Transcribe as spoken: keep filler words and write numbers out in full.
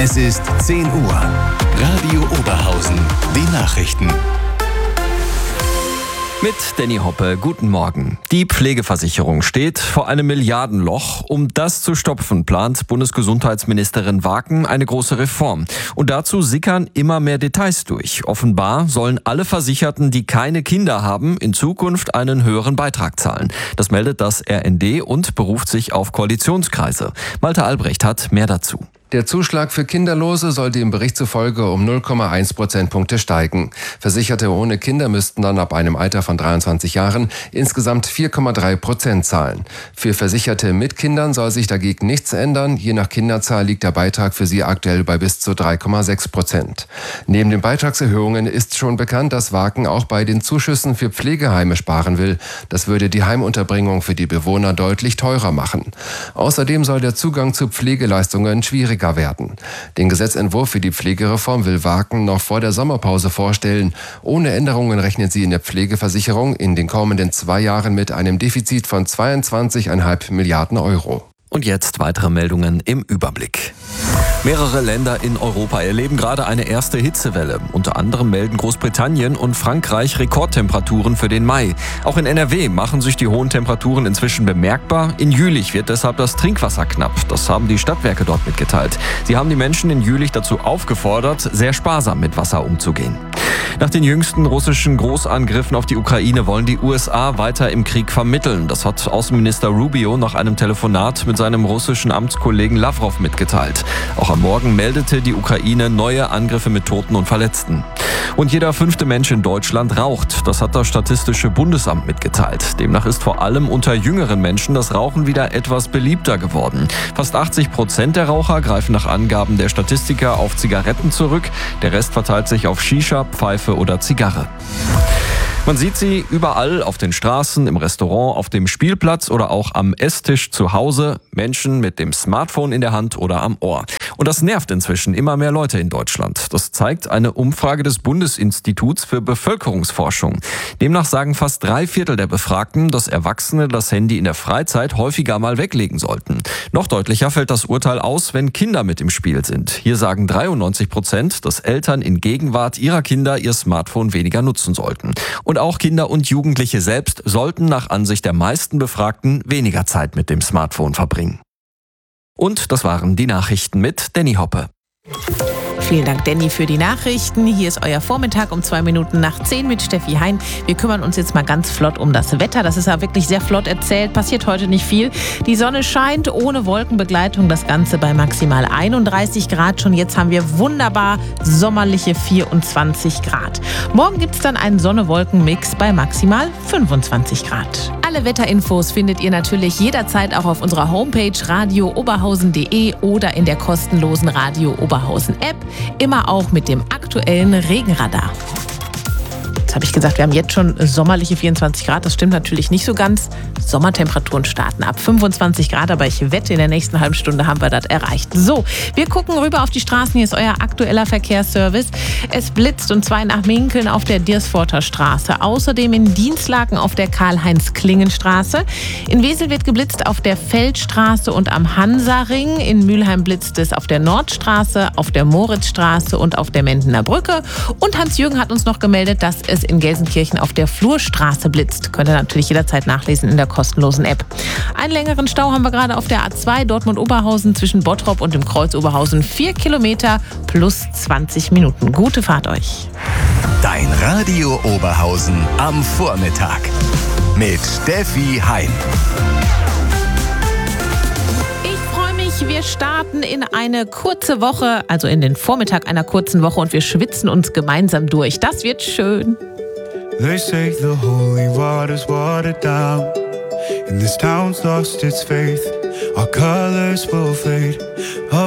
Es ist zehn Uhr. Radio Oberhausen. Die Nachrichten. Mit Danny Hoppe, guten Morgen. Die Pflegeversicherung steht vor einem Milliardenloch. Um das zu stopfen, plant Bundesgesundheitsministerin Waken eine große Reform. Und dazu sickern immer mehr Details durch. Offenbar sollen alle Versicherten, die keine Kinder haben, in Zukunft einen höheren Beitrag zahlen. Das meldet das R N D und beruft sich auf Koalitionskreise. Malte Albrecht hat mehr dazu. Der Zuschlag für Kinderlose soll dem Bericht zufolge um null Komma eins Prozentpunkte steigen. Versicherte ohne Kinder müssten dann ab einem Alter von dreiundzwanzig Jahren insgesamt vier Komma drei Prozent zahlen. Für Versicherte mit Kindern soll sich dagegen nichts ändern. Je nach Kinderzahl liegt der Beitrag für sie aktuell bei bis zu drei Komma sechs Prozent. Neben den Beitragserhöhungen ist schon bekannt, dass Waken auch bei den Zuschüssen für Pflegeheime sparen will. Das würde die Heimunterbringung für die Bewohner deutlich teurer machen. Außerdem soll der Zugang zu Pflegeleistungen schwieriger werden. Den Gesetzentwurf für die Pflegereform will Waken noch vor der Sommerpause vorstellen. Ohne Änderungen rechnet sie in der Pflegeversicherung in den kommenden zwei Jahren mit einem Defizit von zweiundzwanzig Komma fünf Milliarden Euro. Und jetzt weitere Meldungen im Überblick. Mehrere Länder in Europa erleben gerade eine erste Hitzewelle. Unter anderem melden Großbritannien und Frankreich Rekordtemperaturen für den Mai. Auch in N R W machen sich die hohen Temperaturen inzwischen bemerkbar. In Jülich wird deshalb das Trinkwasser knapp. Das haben die Stadtwerke dort mitgeteilt. Sie haben die Menschen in Jülich dazu aufgefordert, sehr sparsam mit Wasser umzugehen. Nach den jüngsten russischen Großangriffen auf die Ukraine wollen die U S A weiter im Krieg vermitteln. Das hat Außenminister Rubio nach einem Telefonat mit seinem russischen Amtskollegen Lavrov mitgeteilt. Auch am Morgen meldete die Ukraine neue Angriffe mit Toten und Verletzten. Und jeder fünfte Mensch in Deutschland raucht. Das hat das Statistische Bundesamt mitgeteilt. Demnach ist vor allem unter jüngeren Menschen das Rauchen wieder etwas beliebter geworden. Fast achtzig Prozent der Raucher greifen nach Angaben der Statistiker auf Zigaretten zurück. Der Rest verteilt sich auf Shisha, Pfeife oder Zigarre. Man sieht sie überall, auf den Straßen, im Restaurant, auf dem Spielplatz oder auch am Esstisch zu Hause. Menschen mit dem Smartphone in der Hand oder am Ohr. Und das nervt inzwischen immer mehr Leute in Deutschland. Das zeigt eine Umfrage des Bundesinstituts für Bevölkerungsforschung. Demnach sagen fast drei Viertel der Befragten, dass Erwachsene das Handy in der Freizeit häufiger mal weglegen sollten. Noch deutlicher fällt das Urteil aus, wenn Kinder mit im Spiel sind. Hier sagen dreiundneunzig Prozent, dass Eltern in Gegenwart ihrer Kinder ihr Smartphone weniger nutzen sollten. Und auch Kinder und Jugendliche selbst sollten nach Ansicht der meisten Befragten weniger Zeit mit dem Smartphone verbringen. Und das waren die Nachrichten mit Danny Hoppe. Vielen Dank, Danny, für die Nachrichten. Hier ist euer Vormittag um zwei Minuten nach zehn mit Steffi Hein. Wir kümmern uns jetzt mal ganz flott um das Wetter. Das ist ja wirklich sehr flott erzählt. Passiert heute nicht viel. Die Sonne scheint ohne Wolkenbegleitung. Das Ganze bei maximal einunddreißig Grad. Schon jetzt haben wir wunderbar sommerliche vierundzwanzig Grad. Morgen gibt es dann einen Sonne-Wolken-Mix bei maximal fünfundzwanzig Grad. Alle Wetterinfos findet ihr natürlich jederzeit auch auf unserer Homepage radio oberhausen punkt de oder in der kostenlosen Radio Oberhausen App. Immer auch mit dem aktuellen Regenradar. Jetzt habe ich gesagt, wir haben jetzt schon sommerliche vierundzwanzig Grad. Das stimmt natürlich nicht so ganz. Sommertemperaturen starten ab fünfundzwanzig Grad, aber ich wette, in der nächsten halben Stunde haben wir das erreicht. So, wir gucken rüber auf die Straßen. Hier ist euer aktueller Verkehrsservice. Es blitzt und zwar in Achminkeln auf der Diersforter Straße. Außerdem in Dienstlaken auf der Karl-Heinz-Klingen-Straße. In Wesel wird geblitzt auf der Feldstraße und am Hansaring. In Mülheim blitzt es auf der Nordstraße, auf der Moritzstraße und auf der Mendener Brücke. Und Hans-Jürgen hat uns noch gemeldet, dass es in Gelsenkirchen auf der Flurstraße blitzt. Könnt ihr natürlich jederzeit nachlesen in der kostenlosen App. Einen längeren Stau haben wir gerade auf der A zwei Dortmund-Oberhausen zwischen Bottrop und dem Kreuz Oberhausen. Vier Kilometer plus zwanzig Minuten. Gute Fahrt euch. Dein Radio Oberhausen am Vormittag mit Steffi Hein. Wir starten in eine kurze Woche, also in den Vormittag einer kurzen Woche und wir schwitzen uns gemeinsam durch. Das wird schön. They say the holy water's watered down and this town's lost its faith. Our colors will fade.